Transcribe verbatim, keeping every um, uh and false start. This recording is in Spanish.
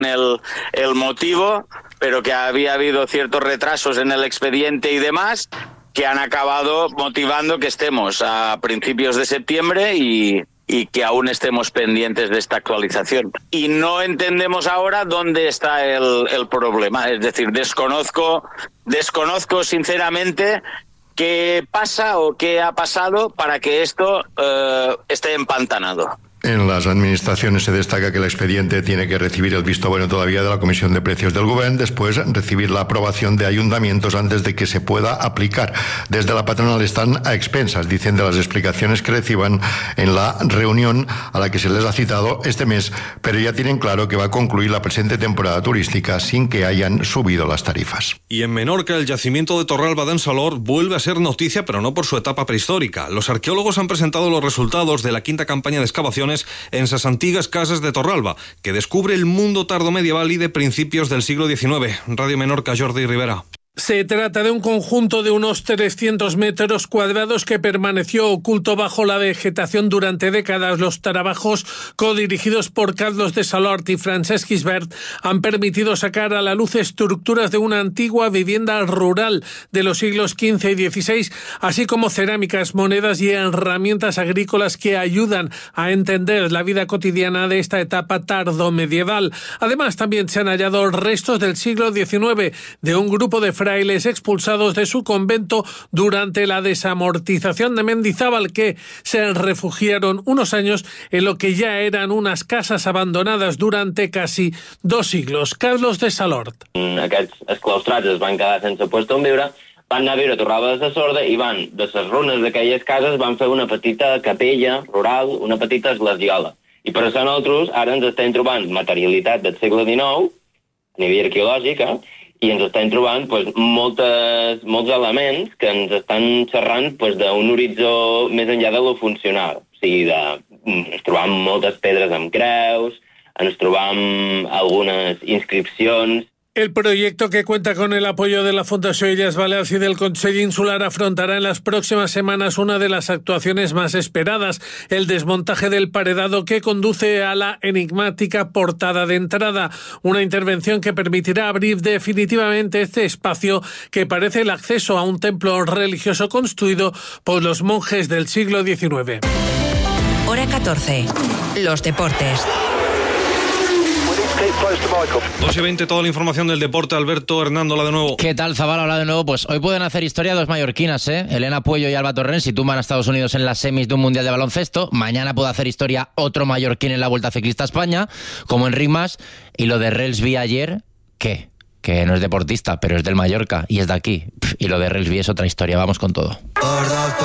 el, el motivo, pero que había habido ciertos retrasos en el expediente y demás, que han acabado motivando que estemos a principios de septiembre y, y que aún estemos pendientes de esta actualización. Y no entendemos ahora dónde está el, el problema. Es decir, desconozco, desconozco sinceramente qué pasa o qué ha pasado para que esto eh, esté empantanado. En las administraciones se destaca que el expediente tiene que recibir el visto bueno todavía de la Comisión de Precios del Govern, después recibir la aprobación de ayuntamientos antes de que se pueda aplicar. Desde la patronal están a expensas, dicen, de las explicaciones que reciban en la reunión a la que se les ha citado este mes, pero ya tienen claro que va a concluir la presente temporada turística sin que hayan subido las tarifas. Y en Menorca, el yacimiento de Torralba d'en Salor vuelve a ser noticia, pero no por su etapa prehistórica. Los arqueólogos han presentado los resultados de la quinta campaña de excavaciones en esas antiguas casas de Torralba, que descubre el mundo tardomedieval y de principios del siglo diecinueve. Radio Menorca, Jordi Rivera. Se trata de un conjunto de unos trescientos metros cuadrados que permaneció oculto bajo la vegetación durante décadas. Los trabajos, codirigidos por Carlos de Salort y Francesc Gisbert, han permitido sacar a la luz estructuras de una antigua vivienda rural de los siglos quince y dieciséis, así como cerámicas, monedas y herramientas agrícolas que ayudan a entender la vida cotidiana de esta etapa tardomedieval. Además, también se han hallado restos del siglo diecinueve de un grupo de frailes expulsados de su convento durante la desamortización de Mendizábal, que se refugiaron unos años en lo que ya eran unas casas abandonadas durante casi dos siglos. Carlos de Salort. Aquests exclaustrats es van quedar sense puesto on viure, van anar a viure a Torralba de Sorda i van, de les runes d'aquelles cases, van fer una petita capella rural, una petita esglesiola. I per això nosaltres ara ens estem trobant materialitat del segle dinou, a nivell arqueològic, eh? I ens estem trobant pues, moltes, molts elements que ens estan xerrant pues, d'un horitzó més enllà de lo funcional. O sigui, de, ens trobam moltes pedres amb creus, ens trobam algunes inscripcions. El proyecto, que cuenta con el apoyo de la Fundación Illes Balears y del Consell Insular, afrontará en las próximas semanas una de las actuaciones más esperadas, el desmontaje del paredado que conduce a la enigmática portada de entrada, una intervención que permitirá abrir definitivamente este espacio que parece el acceso a un templo religioso construido por los monjes del siglo diecinueve. Hora catorce. Los deportes. dos y veinte, toda la información del deporte. Alberto Hernándola de nuevo. ¿Qué tal, Zabala? Hola de nuevo. Pues hoy pueden hacer historia dos mallorquinas, ¿eh? Elena Puello y Alba Torrent si tumban a Estados Unidos en las semis de un Mundial de Baloncesto. Mañana puede hacer historia otro mallorquín en la Vuelta Ciclista a España, como Enric Mas. Y lo de Relsby ayer, ¿qué? Que no es deportista, pero es del Mallorca y es de aquí. Y lo de Relsby es otra historia. Vamos con todo.